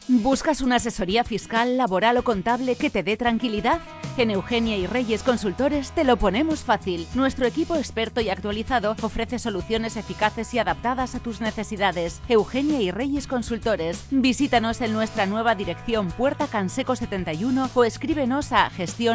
¿Buscas una asesoría fiscal, laboral o contable que te dé tranquilidad? En Eugenia y Reyes Consultores te lo ponemos fácil. Nuestro equipo experto y actualizado ofrece soluciones eficaces y adaptadas a tus necesidades. Eugenia y Reyes Consultores. Visítanos en nuestra nueva dirección Puerta Canseco 71 o escríbenos a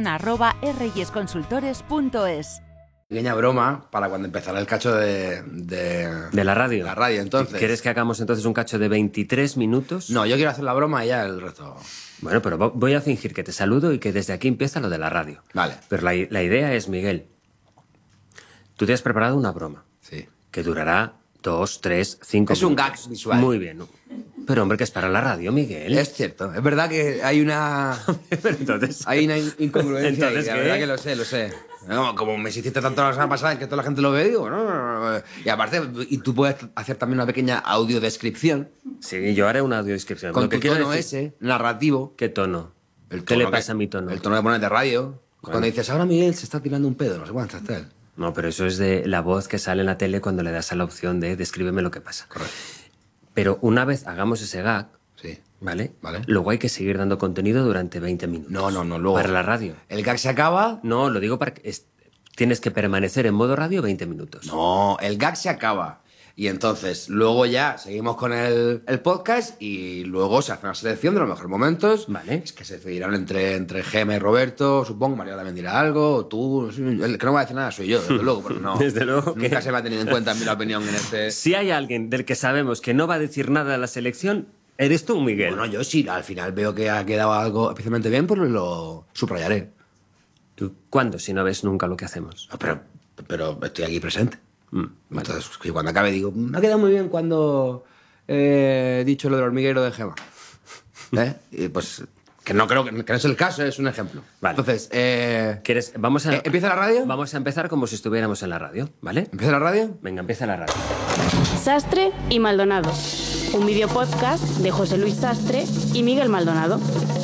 gestion@reyesconsultores.es. Pequeña broma para cuando empezara el cacho de la radio. La radio, entonces. ¿Quieres que hagamos entonces un cacho de 23 minutos? No, yo quiero hacer la broma y ya el resto. Bueno, pero voy a fingir que te saludo y que desde aquí empieza lo de la radio. Vale. Pero la idea es, Miguel, tú te has preparado una broma. Sí. Que durará 2, 3, 5 Es minutos. un gag visual. Muy bien. Pero, hombre, que es para la radio, Miguel. Es cierto. Es verdad que hay una... Pero entonces... Hay una incongruencia. Entonces, la ¿qué? verdad que lo sé. No, como me hiciste tanto la semana pasada que toda la gente lo ve, digo, no. Y aparte, y tú puedes hacer también una pequeña audiodescripción. Sí, yo haré una audiodescripción. Con Lo que tu quiero tono decir... ese, narrativo. ¿Qué tono? El ¿Qué tono le pasa a mi tono? El tono que pones de radio. Cuando dices, ahora Miguel se está tirando un pedo, no sé cuánto está él. No, pero eso es de la voz que sale en la tele cuando le das a la opción de descríbeme lo que pasa. Correcto. Pero una vez hagamos ese gag, Sí. ¿vale? Vale. Luego hay que seguir dando contenido durante 20 minutos. No, luego. Para la radio. El gag se acaba. No, lo digo para que tienes que permanecer en modo radio 20 minutos. No, el gag se acaba. Y entonces, luego ya seguimos con el podcast y luego se hace una selección de los mejores momentos. Vale. Es que se decidirán entre Gemma y Roberto, supongo. María también dirá algo, o tú. No sé, el que no va a decir nada soy yo, desde luego, porque no. Desde luego Nunca que- se va a tener en cuenta mi opinión en este. Si hay alguien del que sabemos que no va a decir nada de la selección, eres tú, Miguel. Bueno, yo sí, al final veo que ha quedado algo especialmente bien, pues lo subrayaré. ¿Tú cuándo si no ves nunca lo que hacemos? No, pero estoy aquí presente. Vale. Entonces, que cuando acabe digo, me ha quedado muy bien cuando he dicho lo del hormiguero de Gema. Y pues, que no creo que no es el caso, es un ejemplo. Vale. Entonces, ¿Quieres? Vamos a... ¿empieza la radio? Vamos a empezar como si estuviéramos en la radio, ¿vale? ¿Empieza la radio? Venga, empieza la radio. Sastre y Maldonado. Un videopodcast de José Luis Sastre y Miguel Maldonado.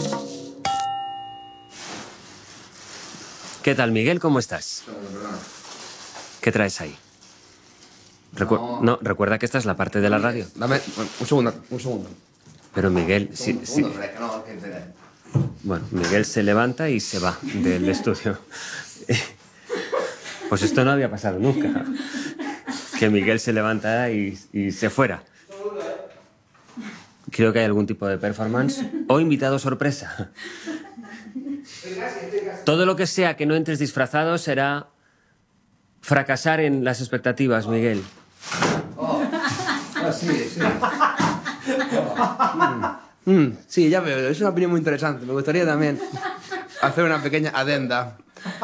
¿Qué tal, Miguel? ¿Cómo estás? ¿Qué traes ahí? No, recuerda que esta es la parte de la radio. Dame un segundo. Pero Miguel, sí. Bueno, Miguel se levanta y se va del estudio. Pues esto no había pasado nunca. Que Miguel se levantara y se fuera. Creo que hay algún tipo de performance o invitado sorpresa. Todo lo que sea que no entres disfrazado será fracasar en las expectativas, Miguel. Sí. Sí, ya veo, es una opinión muy interesante. Me gustaría también hacer una pequeña adenda.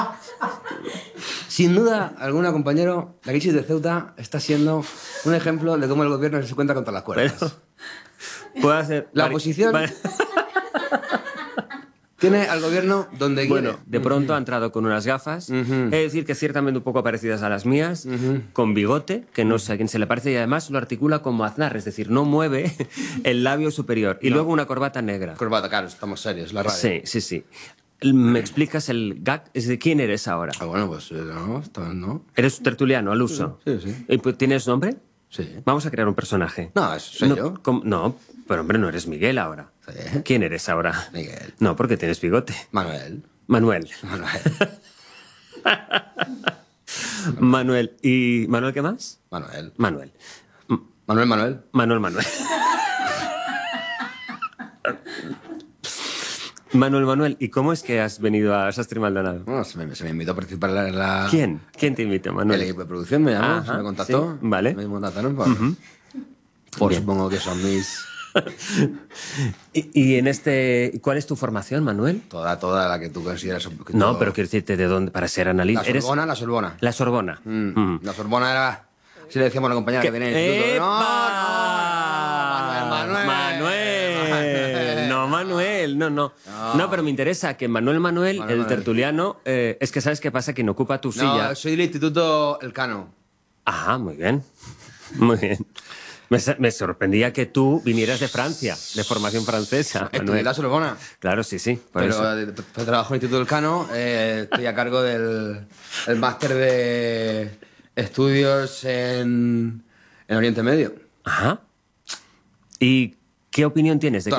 Sin duda alguna, compañero, la crisis de Ceuta está siendo un ejemplo de cómo el gobierno se cuenta contra las cuerdas. Pero puedo hacer... La oposición tiene al gobierno donde quiere. Bueno, de pronto ha entrado con unas gafas, es decir, que ciertamente un poco parecidas a las mías, con bigote, que no sé a quién se le parece, y además lo articula como Aznar, es decir, no mueve el labio superior. Y luego una corbata negra. Corbata, claro, estamos serios, la radio. Sí. ¿Me explicas el gag? ¿Es de quién eres ahora? Ah, bueno, pues no. ¿Eres tertuliano, al uso? Sí. ¿Y pues, tienes nombre? Sí. Vamos a crear un personaje. No, soy no, yo. No, pero hombre, no eres Miguel ahora. Sí. ¿Quién eres ahora? Miguel. No, porque tienes bigote. Manuel. Manuel. Manuel. ¿Y Manuel qué más? Manuel. Manuel. Manuel. Manuel. Manuel, ¿y cómo es que has venido a Sastre y Maldonado? Bueno, se me invitó a participar en la... ¿Quién? ¿Quién te invitó, Manuel? El equipo de producción me llamó, Ajá, me contactó. sí, vale. Me contactaron por Bien. supongo que son mis... ¿Y en este... ¿Cuál es tu formación, Manuel? Toda la que tú consideras... No, pero quiero decirte de dónde, para ser analista. La Sorbona. La Sorbona. La Sorbona era... Si le decíamos a la compañera que tenía en el instituto... Manuel. No, pero me interesa que Manuel, el tertuliano, es que ¿sabes qué pasa? Quien ocupa tu silla... No, soy del instituto Elcano. Ah, muy bien. Muy bien. Me sorprendía que tú vinieras de Francia, de formación francesa. Estudié Manuel. la Sorbona. Claro, sí. Por eso. Pero trabajo en el Instituto Elcano, estoy a cargo del máster de estudios en Oriente Medio. Ajá. ¿Y qué opinión tienes de